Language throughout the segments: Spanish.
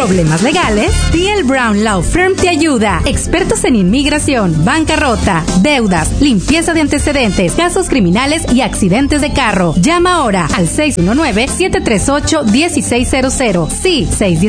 ¿Problemas legales? D.L. Brown Law Firm te ayuda. Expertos en inmigración, bancarrota, deudas, limpieza de antecedentes, casos criminales y accidentes de carro. Llama ahora al 619-738-1600. Sí,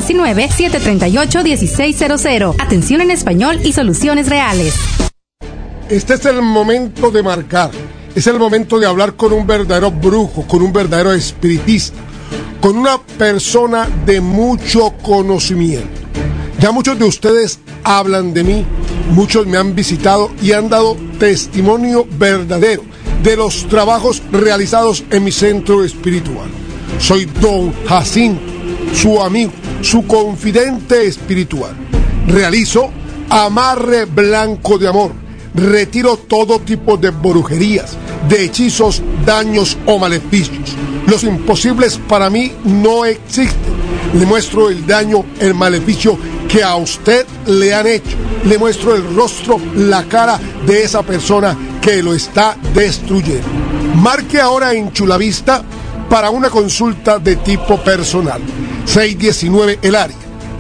619-738-1600. Atención en español y soluciones reales. Este es el momento de marcar. Es el momento de hablar con un verdadero brujo, con un verdadero espiritista, con una persona de mucho conocimiento. Ya muchos de ustedes hablan de mí, muchos me han visitado y han dado testimonio verdadero de los trabajos realizados en mi centro espiritual. Soy Don Jacinto, su amigo, su confidente espiritual. Realizo amarre blanco de amor, retiro todo tipo de brujerías, de hechizos, daños o maleficios. Los imposibles para mí no existen. Le muestro el daño, el maleficio que a usted le han hecho. Le muestro el rostro, la cara de esa persona que lo está destruyendo. Marque ahora en Chulavista para una consulta de tipo personal. 619 el área,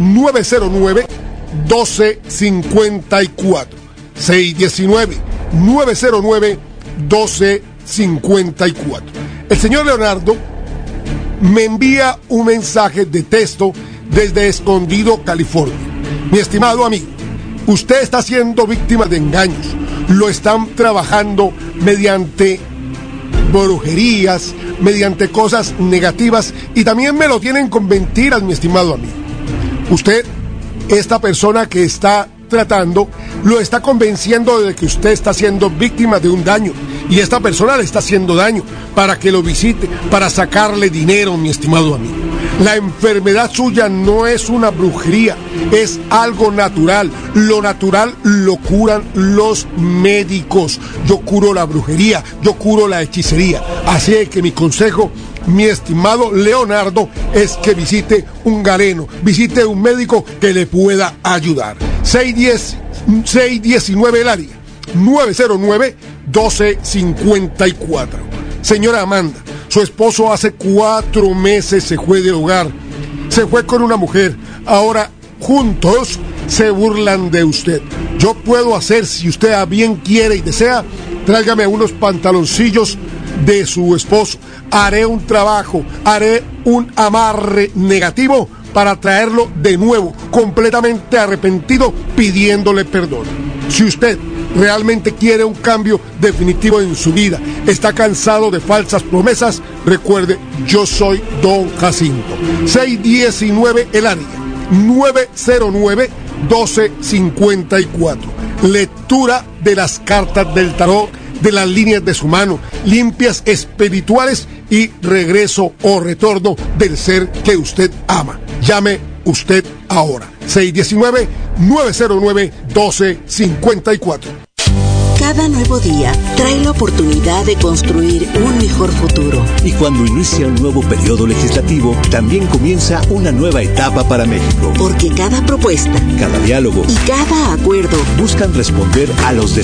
909-1254. 619-909-1254. El señor Leonardo me envía un mensaje de texto desde Escondido, California. Mi estimado amigo, usted está siendo víctima de engaños. Lo están trabajando mediante brujerías, mediante cosas negativas, y también me lo tienen con mentiras, mi estimado amigo. Usted, esta persona que está tratando, lo está convenciendo de que usted está siendo víctima de un daño, y esta persona le está haciendo daño para que lo visite, para sacarle dinero, mi estimado amigo. La enfermedad suya no es una brujería, es algo natural. Lo natural lo curan los médicos. Yo curo la brujería, yo curo la hechicería. Así que mi consejo, mi estimado Leonardo, es que visite un galeno, visite un médico que le pueda ayudar. 619 el área, 909-1254. Señora Amanda, su esposo hace 4 meses se fue del hogar, se fue con una mujer. Ahora juntos se burlan de usted. Yo puedo hacer, si usted a bien quiere y desea, tráigame unos pantaloncillos de su esposo. Haré un trabajo, haré un amarre negativo para traerlo de nuevo, completamente arrepentido, pidiéndole perdón. Si usted realmente quiere un cambio definitivo en su vida, está cansado de falsas promesas, recuerde, yo soy Don Jacinto. 619 el área, 909-1254. Lectura de las cartas del tarot, de las líneas de su mano, limpias espirituales y regreso o retorno del ser que usted ama. Llame usted ahora. 619-909-1254. Cada nuevo día trae la oportunidad de construir un mejor futuro. Y cuando inicia un nuevo periodo legislativo, también comienza una nueva etapa para México. Porque cada propuesta, cada diálogo y cada acuerdo buscan responder a los